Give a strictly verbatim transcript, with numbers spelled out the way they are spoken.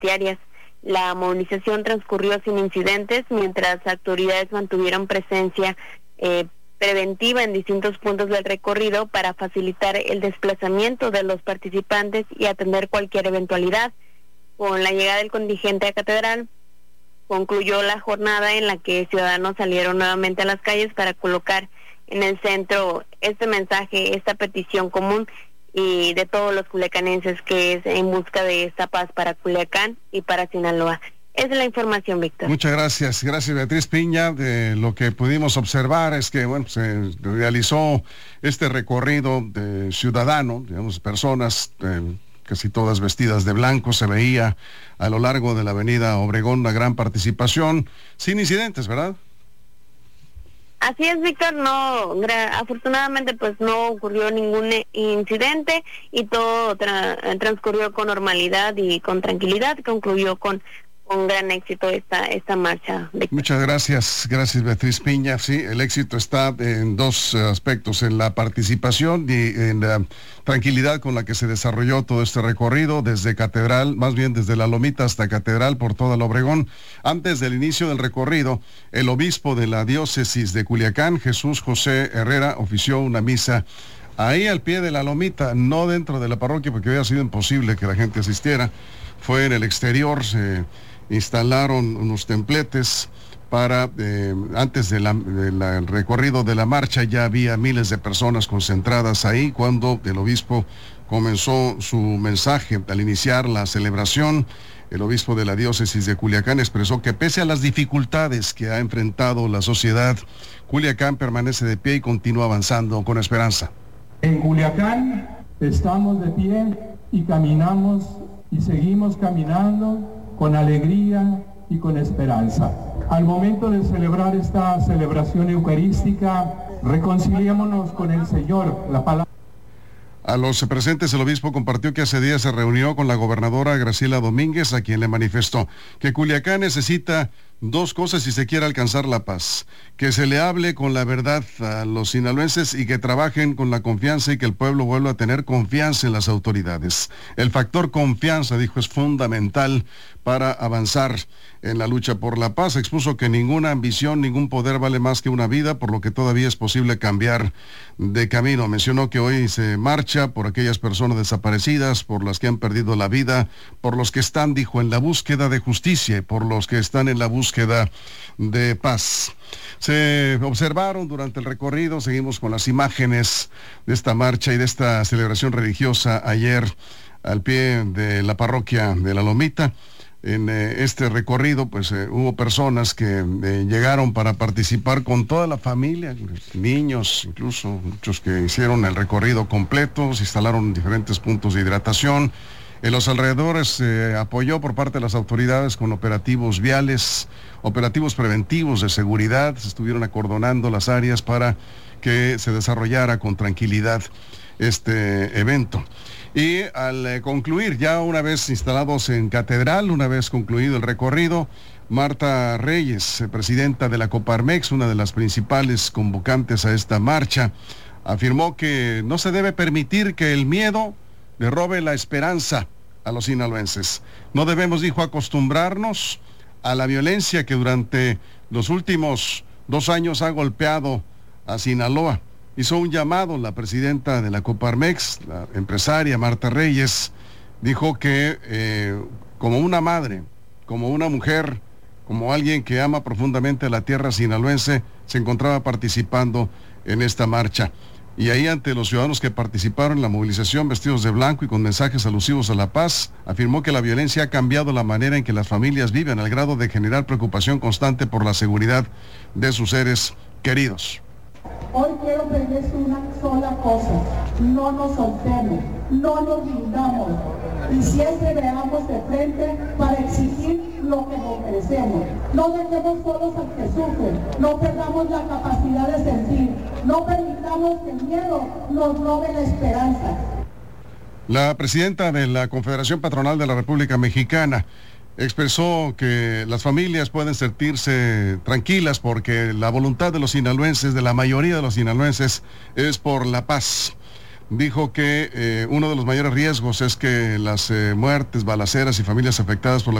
diarias. La movilización transcurrió sin incidentes, mientras autoridades mantuvieron presencia eh, preventiva en distintos puntos del recorrido para facilitar el desplazamiento de los participantes y atender cualquier eventualidad. Con la llegada del contingente a Catedral, concluyó la jornada en la que ciudadanos salieron nuevamente a las calles para colocar en el centro este mensaje, esta petición común y de todos los culiacanenses, que es en busca de esta paz para Culiacán y para Sinaloa. Esa es la información, Víctor. Muchas gracias, gracias Beatriz Piña. De lo que pudimos observar es que, bueno, se realizó este recorrido de ciudadano, digamos, personas, eh, casi todas vestidas de blanco, se veía a lo largo de la avenida Obregón una gran participación, sin incidentes, ¿verdad? Así es, Víctor, no, gra- afortunadamente pues no ocurrió ningún incidente y todo tra- transcurrió con normalidad y con tranquilidad, concluyó con un gran éxito esta esta marcha. Víctor. Muchas gracias, gracias Beatriz Piña. Sí, el éxito está en dos aspectos, en la participación y en la tranquilidad con la que se desarrolló todo este recorrido desde Catedral, más bien desde la Lomita hasta Catedral por toda la Obregón. Antes del inicio del recorrido, el obispo de la diócesis de Culiacán, Jesús José Herrera, ofició una misa ahí al pie de la Lomita, no dentro de la parroquia porque hubiera sido imposible que la gente asistiera. Fue en el exterior, se instalaron unos templetes para, eh, antes del de de recorrido de la marcha, ya había miles de personas concentradas ahí cuando el obispo comenzó su mensaje. Al iniciar la celebración, el obispo de la diócesis de Culiacán expresó que pese a las dificultades que ha enfrentado la sociedad, Culiacán permanece de pie y continúa avanzando con esperanza. En Culiacán estamos de pie y caminamos y seguimos caminando con alegría y con esperanza. Al momento de celebrar esta celebración eucarística, reconciliémonos con el Señor. La palabra. A los presentes, el obispo compartió que hace días se reunió con la gobernadora Graciela Domínguez, a quien le manifestó que Culiacán necesita dos cosas si se quiere alcanzar la paz: que se le hable con la verdad a los sinaloenses y que trabajen con la confianza y que el pueblo vuelva a tener confianza en las autoridades. El factor confianza, dijo, es fundamental para avanzar en la lucha por la paz. Expuso que ninguna ambición, ningún poder vale más que una vida, por lo que todavía es posible cambiar de camino. Mencionó que hoy se marcha por aquellas personas desaparecidas, por las que han perdido la vida, por los que están, dijo, en la búsqueda de justicia y por los que están en la búsqueda de paz. Se observaron durante el recorrido, seguimos con las imágenes de esta marcha y de esta celebración religiosa ayer al pie de la parroquia de la Lomita. En eh, este recorrido, pues eh, hubo personas que eh, llegaron para participar con toda la familia, niños, incluso muchos que hicieron el recorrido completo, se instalaron diferentes puntos de hidratación. En los alrededores se eh, apoyó por parte de las autoridades con operativos viales, operativos preventivos de seguridad, se estuvieron acordonando las áreas para que se desarrollara con tranquilidad este evento. Y al eh, concluir, ya una vez instalados en Catedral, una vez concluido el recorrido, Marta Reyes, eh, presidenta de la Coparmex, una de las principales convocantes a esta marcha, afirmó que no se debe permitir que el miedo le robe la esperanza a los sinaloenses. No debemos, dijo, acostumbrarnos a la violencia que durante los últimos dos años ha golpeado a Sinaloa. Hizo un llamado la presidenta de la Coparmex, la empresaria Marta Reyes, dijo que eh, como una madre, como una mujer, como alguien que ama profundamente la tierra sinaloense, se encontraba participando en esta marcha. Y ahí, ante los ciudadanos que participaron en la movilización vestidos de blanco y con mensajes alusivos a la paz, afirmó que la violencia ha cambiado la manera en que las familias viven, al grado de generar preocupación constante por la seguridad de sus seres queridos. Hoy quiero pedirles una sola cosa: no nos soltemos, no nos rindamos y siempre veamos de frente para exigir lo que nos merecemos. No dejemos solos al que sufre, no perdamos la capacidad de sentir, no permitamos que el miedo nos robe la esperanza. La presidenta de la Confederación Patronal de la República Mexicana expresó que las familias pueden sentirse tranquilas porque la voluntad de los sinaloenses, de la mayoría de los sinaloenses, es por la paz. dijo que eh, uno de los mayores riesgos es que las eh, muertes, balaceras y familias afectadas por la